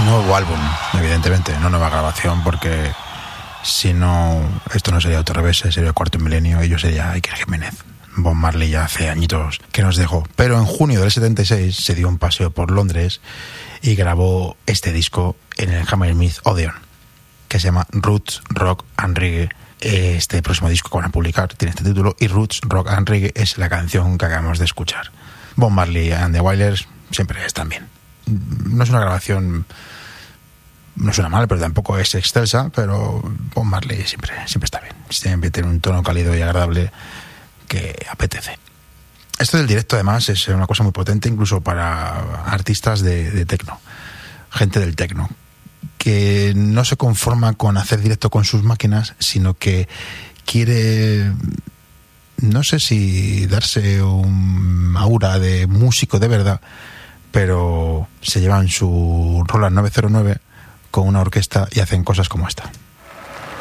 Nuevo álbum, evidentemente, no nueva grabación, porque si no, esto no sería Autorrevés, sería Cuarto Milenio y yo sería Iker Jiménez. Bob Marley ya hace añitos que nos dejó. Pero en junio del 76 se dio un paseo por Londres y grabó este disco en el Hammersmith Odeon, que se llama Roots, Rock and Reggae. Este próximo disco que van a publicar tiene este título, y Roots, Rock and Reggae es la canción que acabamos de escuchar. Bob Marley and the Wailers siempre están bien. No es una grabación, no suena mal, pero tampoco es excelsa, pero Bob Marley siempre está bien. Siempre tiene un tono cálido y agradable que apetece. Esto del directo, además, es una cosa muy potente, incluso para artistas de techno, gente del techno, que no se conforma con hacer directo con sus máquinas, sino que quiere, no sé si darse un aura de músico de verdad, pero se llevan su Roland 909 con una orquesta y hacen cosas como esta.